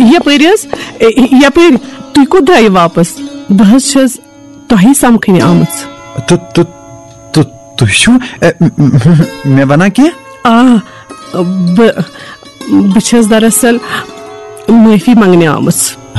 یپٲرۍ تُہۍ کوٚت درٛایِو واپس؟ بہٕ حظ چھَس تۄہی سمکھٕنہِ آمٕژ. تُہۍ چھِو مےٚ ونان کینٛہہ؟ بہٕ چھَس دراصل معٲفی منٛگنہِ آمٕژ.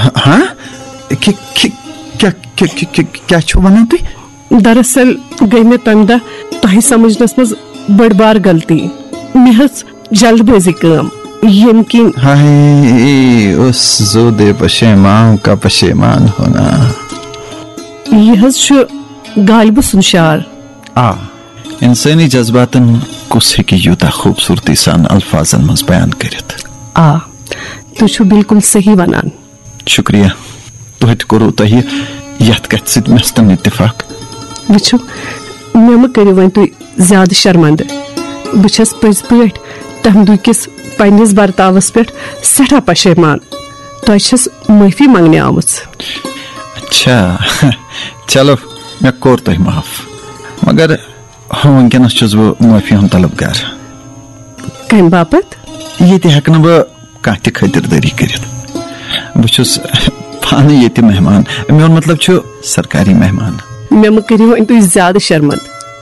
کیٛاہ چھِو ونان تُہۍ؟ دراصل گٔے مےٚ تَمہِ دۄہ تۄہہِ سمجھنس منٛز بٔڑ بار غلطی. مےٚ ہیٚژ جلد بٲزی کٲم ییٚمہِ کِنۍ. اس زود پشیمان کا پشیمان ہونا. یہ حظ چھُ غالبہٕ سُنٛد شعر. انسٲنی جذباتن کُس ہیٚکہِ یوٗتاہ خوٗبصوٗرتی سان الفاظن منٛز بیان کٔرِتھ. تُہۍ چھِو بالکل صحیح ونان. شُکریہ. توتہِ کوٚروٕ تۄہہِ یتھ کتھِ سۭتۍ مےٚ سۭتۍ اتفاق. وٕچھِو مےٚ مہٕ کٔرِو وۄنۍ تُہۍ زیادٕ شرمندٕ. بہٕ چھَس پٔزۍ پٲٹھۍ تمہِ دۄہ کِس پننِس برتاوس پٮ۪ٹھ سٮ۪ٹھاہ پشیمان. تۄہہِ چھَس معٲفی منٛگنہِ آمٕژ. اچھا چلو مےٚ کوٚر تۄہہِ معاف مگر وٕنکیٚنس چھُس بہٕ معٲفی ہُنٛد طلبگار. کمہِ باپتھ؟ ییٚتہِ ہٮ۪کہٕ نہٕ بہٕ کانٛہہ تہِ خٲطِردٲری کٔرِتھ. بہٕ چھُس پانہٕ ییٚتہِ مہمان. میون مطلب چھُ سرکاری مہمان. مےٚ مہٕ کٔرِو وۄنۍ تُہۍ زیادٕ شرمند.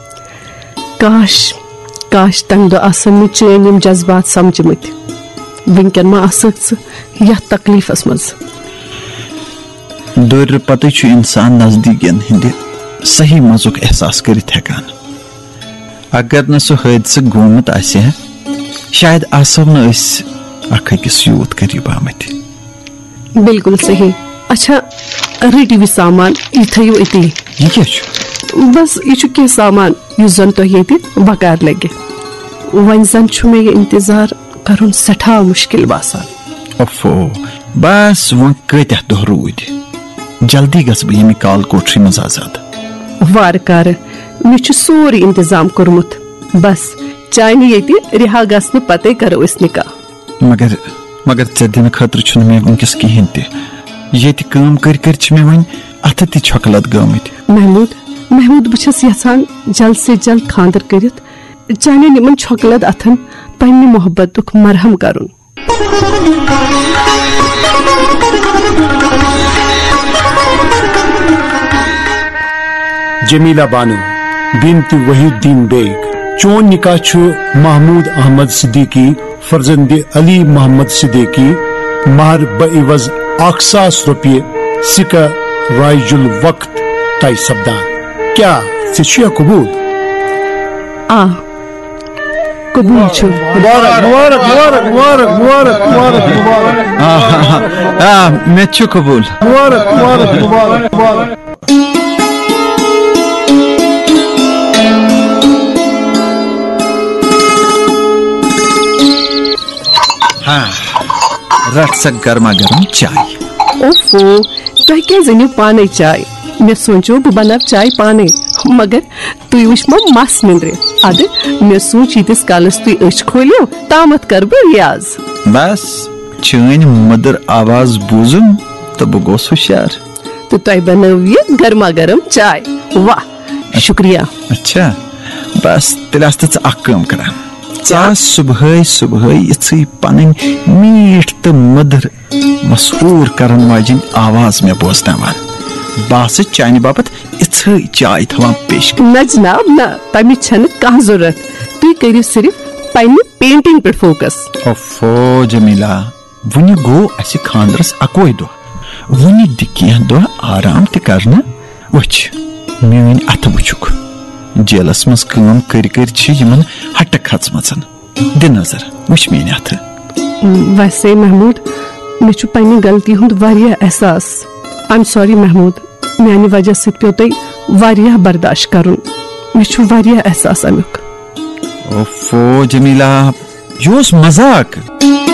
کاش تمہِ دۄہ آسن مےٚ چٲنۍ یِم جذبات سمجھمٕتۍ. وٕنکیٚن ما آسکھ ژٕ یتھ تکلیفس منٛز. دورِ پتہٕ چھُ انسان نزدیٖکین ہٕنٛدِ صحیح مزُک احساس کٔرِتھ ہٮ۪کان. اگر نہٕ سُہ حٲدثہٕ گوٚمُت آسہِ ہا شاید آسو نہٕ أسۍ اکھ أکِس یوٗت قریٖب آمٕتۍ. بالکل صحیح. اچھا رٔٹِو یہِ سامان یہِ تھٲیِو أتی. یہِ کیٛاہ چھُ؟ بس یہِ چھُ کینٛہہ سامان یُس زن تۄہہِ ییٚتہِ بکار لگہِ. وۄنۍ زن چھُ مےٚ یہِ انتظار کرُن سٮ۪ٹھاہ مُشکل باسان. بس وۄنۍ کۭتیاہ دۄہ روٗدۍ. جلدی گژھٕ بہٕ ییٚمہِ کال کوٹھری منٛز آزاد. وارٕ کارٕ مےٚ چھُ سورُے انتظام کوٚرمُت. بس چانہِ ییٚتہِ رِہا گژھنہٕ پتے کرو أسۍ نکاح. مگر ژےٚ دِنہٕ خٲطرٕ چھُنہٕ مےٚ وٕنکیٚس کِہینۍ تہِ. ییٚتہِ کٲم کٔرۍ چھِ مےٚ وۄنۍ اَتھٕ تہِ چھۄکلت گٲمٕتۍ. محموٗد بہٕ چھَس یژھان جلد سے جلد خاندر کٔرِتھ چانٮ۪ن یِمن چھۄکلت اَتھن پننہِ محبتُک مرہم کرُن. جمیلہ بانو بنت وحید الدین بیگ. چون نکاح چھُ محمود احمد صدیقی فرزند علی محمد صدیقی مہر بعوض 1,000 رۄپیہِ سِکہ رایج الوقت طے سپدان. کیا ژےٚ چھُیا قبوٗل؟ قبوٗل چھُ. مےٚ چھُ قبوٗل. رٹ سا گرما گرم چائے. تُہۍ کیٛازِ أنِو پانے چاے؟ مےٚ سوٗنچو بہٕ بناو چاے پانے مگر تُہۍ وٕچھ ما مس نِندرِ. اَدٕ مےٚ سوٗنچ ییٖتِس کالس تُہۍ أچھ کھوٗلِو تامتھ کرٕ بہٕ ریاض. بس چٲنۍ مٔدٕر آواز بوٗزُم تہٕ بہٕ گوس ہُشیار. تہٕ تۄہہِ بنٲو یہِ گرما گرم چاے. واہ شُکریہ. اچھا بس تیٚلہِ آسہٕ ژٕ اکھ کٲم کران. ژٕ صبحٲے یِژھٕے پنٕنۍ میٖٹھ تہٕ مٔدٕر مسحوٗر کرن واجیٚنۍ آواز مےٚ بوزناوان. بہٕ آسہٕ چانہِ باپتھ یِژھٕے چاے تھاوان پیش. نہ جناب نہ تمِچ چھنہٕ کانٛہہ ضروٗرت. تُہۍ کٔرِو صرف پننہِ پینٹنگ پٮ۪ٹھ فوکس. جمیلا وُنہِ گوٚو اَسہِ خاندرس اَکوے دۄہ. وُنہِ دِ کینٛہہ دۄہ آرام تہِ کرنہٕ. وٕچھ میٲنۍ اَتھٕ وٕچھُکھ جیلس منٛز کٲم کٔرۍ چھِ یِمن ہٹہٕ کھژمژن. دِ نظر وٕچھ میٲنۍ اَتھٕ. ویسے محموٗد مےٚ چھُ پننہِ غلطی ہُنٛد واریاہ احساس. آی ایم سوری محموٗد. میانہِ وجہ سۭتۍ پیوٚو تۄہہِ واریاہ برداشت کرُن. مےٚ چھُ واریاہ احساس امیُک. جمیلا یہِ اوس مزاق.